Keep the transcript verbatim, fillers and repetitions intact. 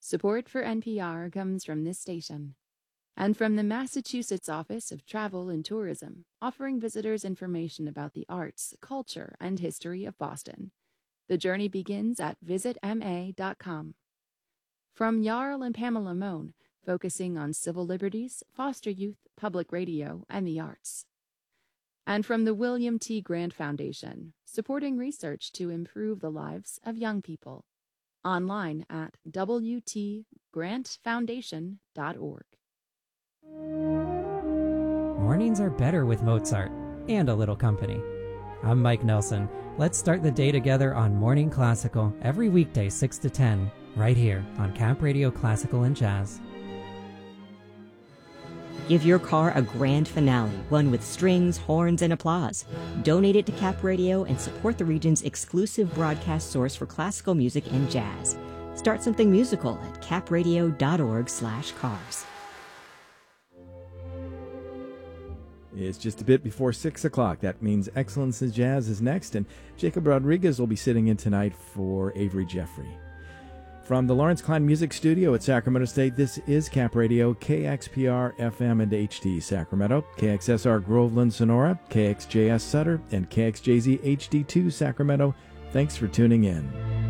Support for N P R comes from this station and from the Massachusetts Office of Travel and Tourism, offering visitors information about the arts, culture, and history of Boston. The journey begins at visit m a dot com. From Jarl and Pamela Mohn, focusing on civil liberties, foster youth, public radio, and the arts. And from the William T. Grant Foundation, supporting research to improve the lives of young people. Online at w t grant foundation dot org. Mornings are better with Mozart and a little company. I'm Mike Nelson. Let's start the day together on Morning Classical every weekday six to ten, right here on Cap Radio Classical and Jazz. Give your car a grand finale, one with strings, horns, and applause. Donate it to Cap Radio and support the region's exclusive broadcast source for classical music and jazz. Start something musical at capradio.org slash cars. It's just a bit before six o'clock. That means Excellence in Jazz is next, and Jacob Rodriguez will be sitting in tonight for Avery Jeffrey. From the Lawrence Klein Music Studio at Sacramento State, this is Cap Radio, K X P R F M and H D Sacramento, K X S R Groveland Sonora, K X J S Sutter, and K X J Z H D two Sacramento. Thanks for tuning in.